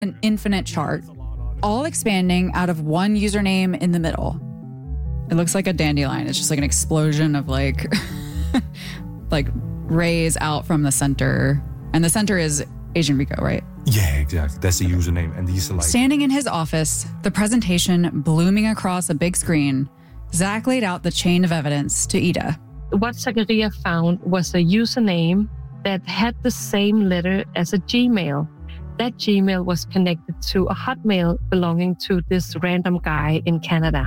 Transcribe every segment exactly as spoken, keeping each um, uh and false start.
an infinite chart, all expanding out of one username in the middle. It looks like a dandelion. It's just like an explosion of like, like rays out from the center. And the center is Asian Rico, right? Yeah, exactly. That's the username. And these are like... Standing in his office, the presentation blooming across a big screen, Zach laid out the chain of evidence to Ida. What Zacharia found was a username that had the same letter as a Gmail. That Gmail was connected to a Hotmail belonging to this random guy in Canada.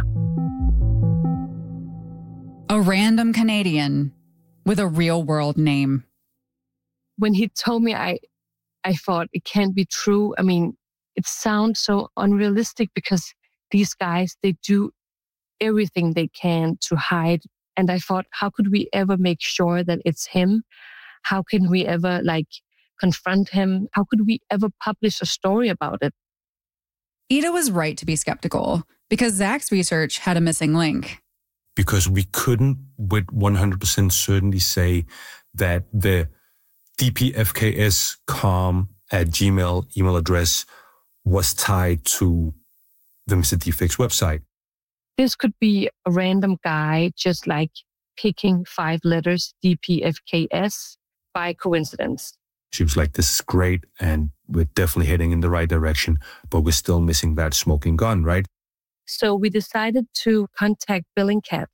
A random Canadian with a real-world name. When he told me, I, I thought it can't be true. I mean, it sounds so unrealistic because these guys, they do everything they can to hide. And I thought, how could we ever make sure that it's him? How can we ever like confront him? How could we ever publish a story about it? Ida was right to be skeptical because Zach's research had a missing link. Because we couldn't with one hundred percent certainty say that the D P F K S com at Gmail email address was tied to the Mister Deepfakes website. This could be a random guy just like picking five letters D P F K S by coincidence. She was like, this is great and we're definitely heading in the right direction, but we're still missing that smoking gun, right? So we decided to contact Bellingcat.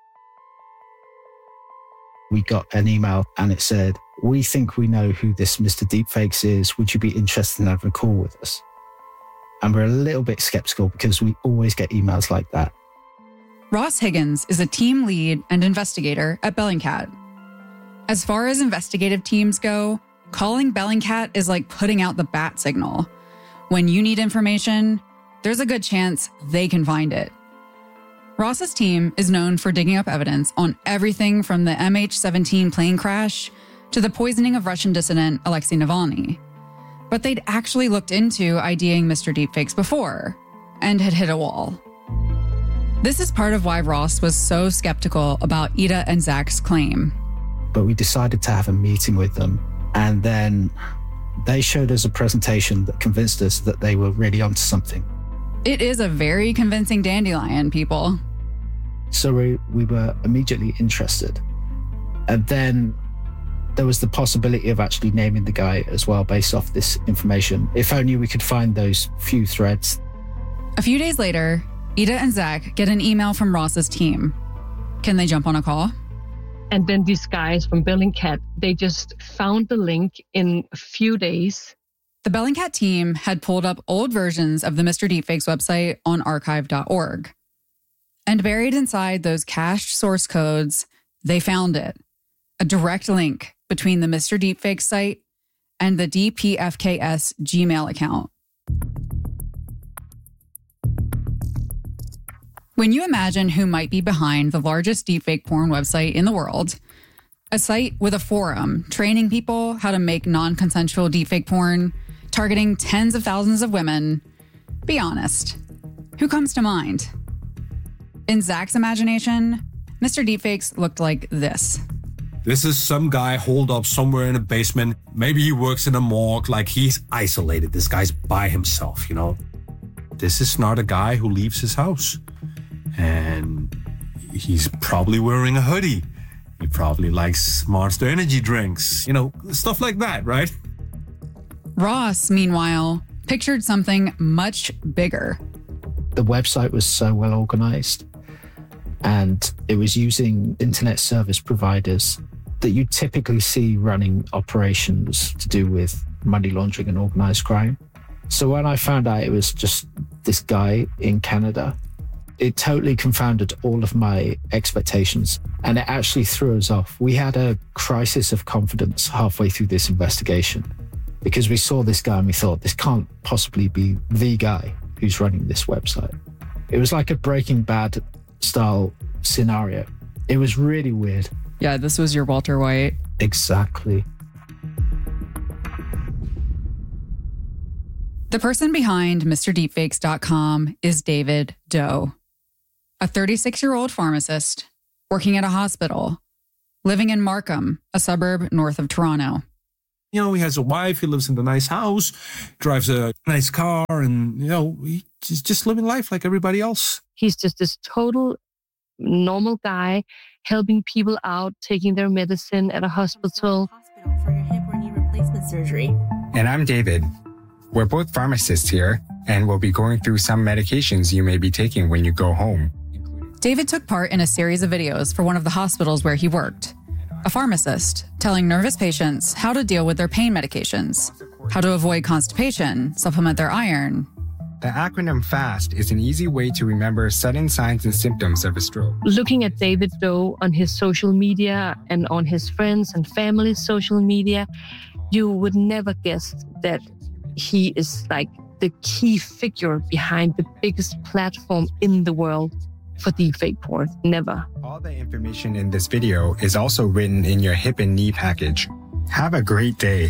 We got an email and it said, we think we know who this Mister Deepfakes is. Would you be interested in having a call with us? And we're a little bit skeptical because we always get emails like that. Ross Higgins is a team lead and investigator at Bellingcat. As far as investigative teams go, calling Bellingcat is like putting out the bat signal. When you need information, there's a good chance they can find it. Ross's team is known for digging up evidence on everything from the M H seventeen plane crash to the poisoning of Russian dissident Alexei Navalny. But they'd actually looked into IDing Mister Deepfakes before and had hit a wall. This is part of why Ross was so skeptical about Ida and Zach's claim. But we decided to have a meeting with them, and then they showed us a presentation that convinced us that they were really onto something. It is a very convincing dandelion, people. So we, we were immediately interested. And then there was the possibility of actually naming the guy as well based off this information. If only we could find those few threads. A few days later, Ida and Zach get an email from Ross's team. Can they jump on a call? And then these guys from Bellingcat, they just found the link in a few days. The Bellingcat team had pulled up old versions of the Mister Deepfakes website on archive dot org. And buried inside those cached source codes, they found it. A direct link between the Mister Deepfakes site and the D P F K S Gmail account. When you imagine who might be behind the largest deepfake porn website in the world, a site with a forum training people how to make non-consensual deepfake porn, targeting tens of thousands of women, be honest, who comes to mind? In Zach's imagination, Mister Deepfakes looked like this. This is some guy holed up somewhere in a basement. Maybe he works in a morgue, like he's isolated. This guy's by himself, you know? This is not a guy who leaves his house. And he's probably wearing a hoodie. He probably likes Monster Energy drinks, you know, stuff like that, right? Ross, meanwhile, pictured something much bigger. The website was so well organized, and it was using internet service providers that you typically see running operations to do with money laundering and organized crime. So when I found out it was just this guy in Canada, it totally confounded all of my expectations, and it actually threw us off. We had a crisis of confidence halfway through this investigation because we saw this guy and we thought, this can't possibly be the guy who's running this website. It was like a Breaking Bad style scenario. It was really weird. Yeah, this was your Walter White. Exactly. The person behind Mister Deepfakes dot com is David Doe, a thirty-six-year-old pharmacist working at a hospital, living in Markham, a suburb north of Toronto. You know, he has a wife, he lives in a nice house, drives a nice car, and, you know, he's just living life like everybody else. He's just this total normal guy, helping people out, taking their medicine at a hospital. Hospital for your hip or knee replacement surgery. And I'm David. We're both pharmacists here, and we'll be going through some medications you may be taking when you go home. David took part in a series of videos for one of the hospitals where he worked. A pharmacist telling nervous patients how to deal with their pain medications, how to avoid constipation, supplement their iron. The acronym FAST is an easy way to remember sudden signs and symptoms of a stroke. Looking at David Doe on his social media and on his friends and family's social media, you would never guess that he is like the key figure behind the biggest platform in the world for deepfake porn. Never. All the information in this video is also written in your hip and knee package. Have a great day.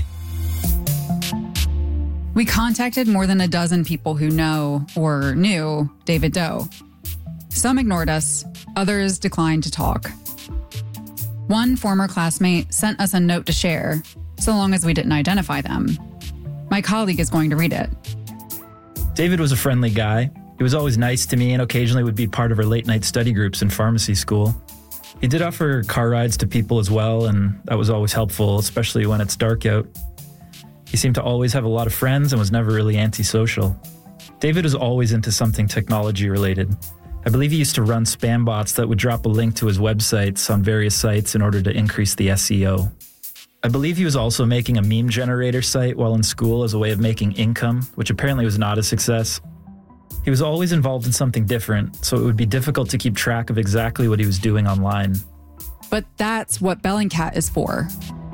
We contacted more than a dozen people who know or knew David Doe. Some ignored us, others declined to talk. One former classmate sent us a note to share, so long as we didn't identify them. My colleague is going to read it. David was a friendly guy. He was always nice to me and occasionally would be part of our late-night study groups in pharmacy school. He did offer car rides to people as well, and that was always helpful, especially when it's dark out. He seemed to always have a lot of friends and was never really antisocial. David was always into something technology-related. I believe he used to run spam bots that would drop a link to his websites on various sites in order to increase the S E O. I believe he was also making a meme generator site while in school as a way of making income, which apparently was not a success. He was always involved in something different, so it would be difficult to keep track of exactly what he was doing online. But that's what Bellingcat is for.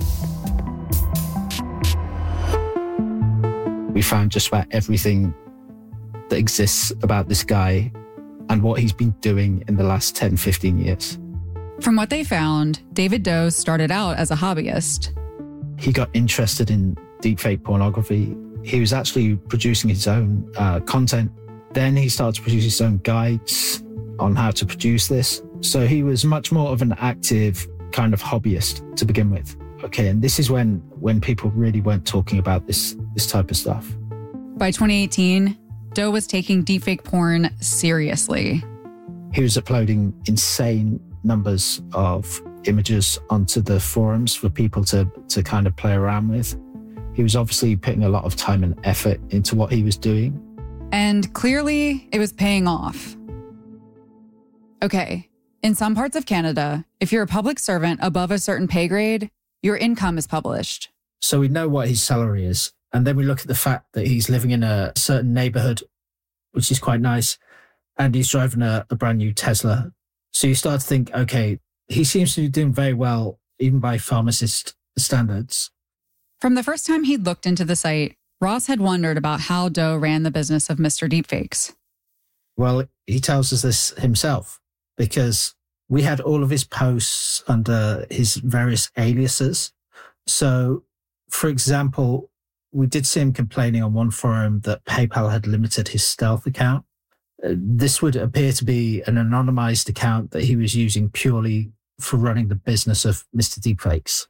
We found just about everything that exists about this guy and what he's been doing in the last ten, fifteen years. From what they found, David Doe started out as a hobbyist. He got interested in deepfake pornography. He was actually producing his own uh, content. Then he started to produce his own guides on how to produce this. So he was much more of an active kind of hobbyist to begin with. Okay, and this is when when people really weren't talking about this this type of stuff. By twenty eighteen, Doe was taking deepfake porn seriously. He was uploading insane numbers of images onto the forums for people to, to kind of play around with. He was obviously putting a lot of time and effort into what he was doing. And clearly, it was paying off. Okay, in some parts of Canada, if you're a public servant above a certain pay grade, your income is published. So we know what his salary is. And then we look at the fact that he's living in a certain neighborhood, which is quite nice. And he's driving a, a brand new Tesla. So you start to think, okay, he seems to be doing very well, even by pharmacist standards. From the first time he'd looked into the site, Ross had wondered about how Doe ran the business of Mister Deepfakes. Well, he tells us this himself because we had all of his posts under his various aliases. So, for example, we did see him complaining on one forum that PayPal had limited his stealth account. Uh, this would appear to be an anonymized account that he was using purely for running the business of Mister Deepfakes.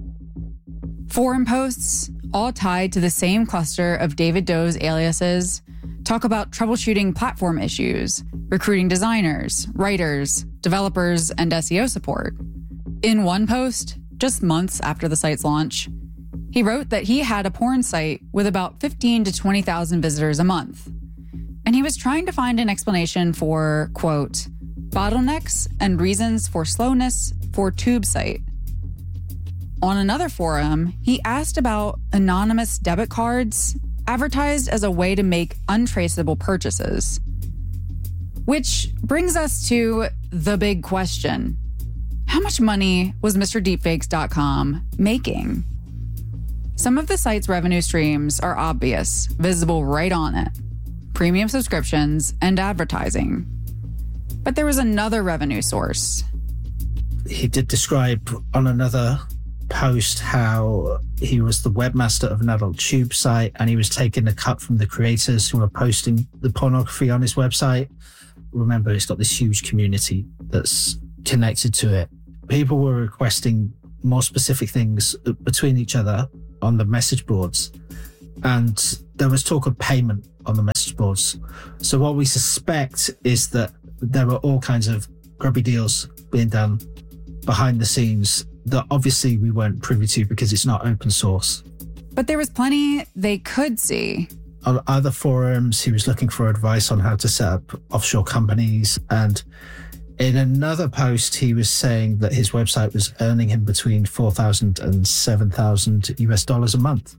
Forum posts, all tied to the same cluster of David Doe's aliases, talk about troubleshooting platform issues, recruiting designers, writers, developers, and S E O support. In one post, just months after the site's launch, he wrote that he had a porn site with about fifteen to twenty thousand visitors a month. And he was trying to find an explanation for, quote, bottlenecks and reasons for slowness for tube site. On another forum, he asked about anonymous debit cards advertised as a way to make untraceable purchases. Which brings us to the big question. How much money was Mister Deepfakes dot com making? Some of the site's revenue streams are obvious, visible right on it. Premium subscriptions and advertising. But there was another revenue source. He did describe on another post how he was the webmaster of an adult tube site and he was taking a cut from the creators who were posting the pornography on his website. Remember, it's got this huge community that's connected to it. People were requesting more specific things between each other on the message boards. And there was talk of payment on the message boards. So what we suspect is that there were all kinds of grubby deals being done behind the scenes that obviously we weren't privy to because it's not open source. But there was plenty they could see. On other forums, he was looking for advice on how to set up offshore companies. And in another post, he was saying that his website was earning him between four thousand and seven thousand U S dollars a month.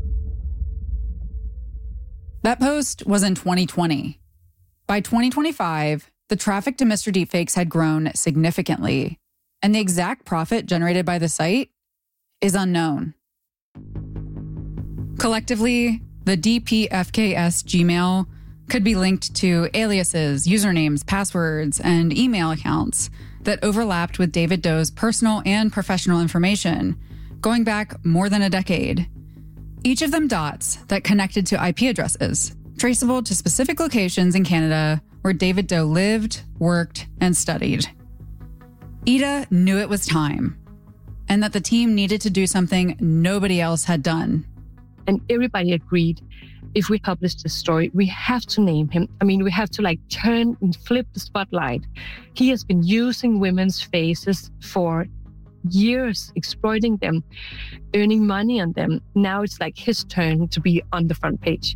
That post was in twenty twenty. By twenty twenty-five, the traffic to Mister Deepfakes had grown significantly, and the exact profit generated by the site is unknown. Collectively, the D P F K S Gmail could be linked to aliases, usernames, passwords, and email accounts that overlapped with David Doe's personal and professional information, going back more than a decade. Each of them dots that connected to I P addresses, traceable to specific locations in Canada where David Doe lived, worked, and studied. Ida knew it was time, and that the team needed to do something nobody else had done. And everybody agreed, if we publish this story, we have to name him. I mean, we have to like turn and flip the spotlight. He has been using women's faces for years, exploiting them, earning money on them. Now it's like his turn to be on the front page.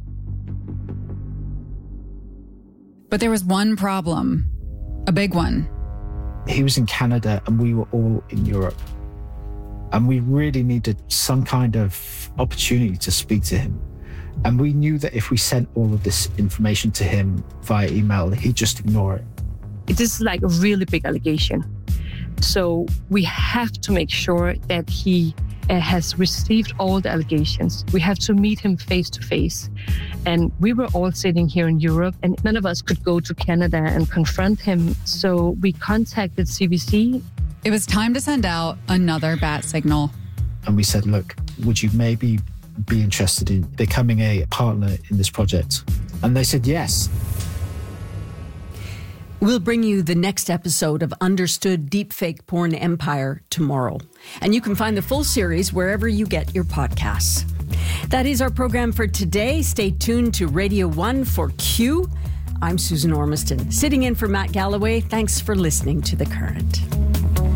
But there was one problem, a big one. He was in Canada and we were all in Europe. And we really needed some kind of opportunity to speak to him. And we knew that if we sent all of this information to him via email, he'd just ignore it. It is like a really big allegation. So we have to make sure that he uh, has received all the allegations. We have to meet him face to face. And we were all sitting here in Europe and none of us could go to Canada and confront him. So we contacted C B C. It was time to send out another bat signal. And we said, look, would you maybe be interested in becoming a partner in this project? And they said yes. We'll bring you the next episode of Understood Deepfake Porn Empire tomorrow. And you can find the full series wherever you get your podcasts. That is our program for today. Stay tuned to Radio one for Q. I'm Susan Ormiston, sitting in for Matt Galloway. Thanks for listening to The Current.